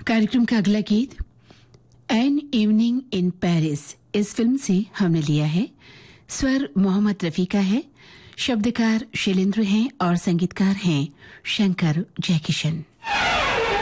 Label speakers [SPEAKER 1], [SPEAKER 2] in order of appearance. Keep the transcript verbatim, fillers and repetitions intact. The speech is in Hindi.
[SPEAKER 1] कार्यक्रम का अगला गीत एन इवनिंग इन पेरिस इस फिल्म से हमने लिया है। स्वर मोहम्मद रफी का है, शब्दकार शैलेंद्र हैं और संगीतकार हैं शंकर जयकिशन।